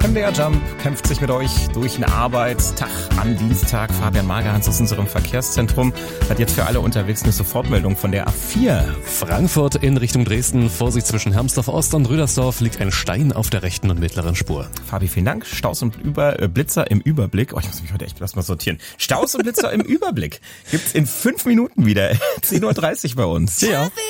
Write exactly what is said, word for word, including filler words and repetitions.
M D R Jump kämpft sich mit euch durch den Arbeitstag am Dienstag. Fabian Magerhans aus unserem Verkehrszentrum hat jetzt für alle unterwegs eine Sofortmeldung von der A vier. Frankfurt in Richtung Dresden. Vorsicht, zwischen Hermsdorf Ost und Rüdersdorf liegt ein Stein auf der rechten und mittleren Spur. Fabi, vielen Dank. Staus und Über, äh, Blitzer im Überblick. Oh, ich muss mich heute echt erstmal sortieren. Staus und Blitzer im Überblick gibt's in fünf Minuten wieder. zehn Uhr dreißig bei uns. Ja.